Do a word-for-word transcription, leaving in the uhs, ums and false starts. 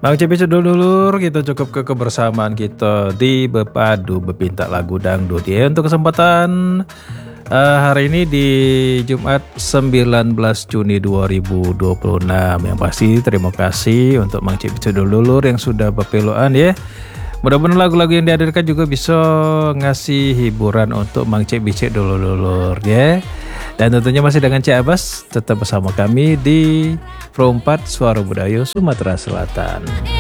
Bang Cipicu dulur, kita cukup ke kebersamaan kita di Bepadu Bepintak Lagu Dangdut ya. Untuk kesempatan uh, hari ini di Jumat sembilan belas Juni dua ribu dua puluh enam. Yang pasti terima kasih untuk Bang Cipicu dulur yang sudah berpeluan ya. Mudah-mudahan lagu-lagu yang dihadirkan juga bisa ngasih hiburan untuk Mang Cik Bicik dulur-dulur ya. Dan tentunya masih dengan Cik Abbas tetap bersama kami di Pro empat Suara Budaya Sumatera Selatan.